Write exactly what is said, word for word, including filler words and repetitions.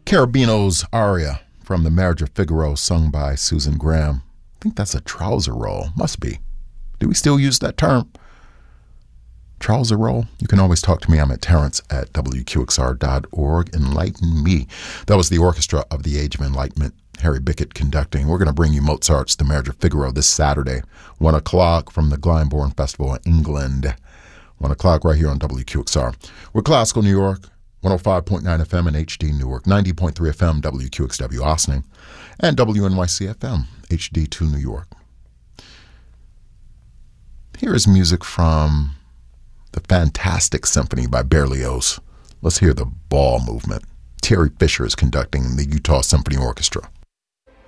Carabino's aria from The Marriage of Figaro, sung by Susan Graham. I think that's a trouser roll. Must be. Do we still use that term? Trouser roll? You can always talk to me. I'm at Terrence at W Q X R dot org. Enlighten me. That was the orchestra of the Age of Enlightenment. Harry Bickett conducting. We're going to bring you Mozart's The Marriage of Figaro this Saturday, one o'clock from the Glyndebourne Festival in England. one o'clock right here on W Q X R. We're Classical New York, one oh five point nine F M and H D Newark, ninety point three F M W Q X W Ossining, and W N Y C F M, H D two New York. Here is music from the Fantastic Symphony by Berlioz. Let's hear the Ball Movement. Terry Fisher is conducting the Utah Symphony Orchestra.